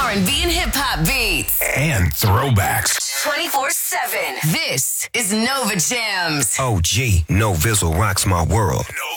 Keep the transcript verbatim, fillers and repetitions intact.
and B and hip-hop beats. And throwbacks. twenty-four seven. This is Nova Jams. O G, No Vizzle rocks my world.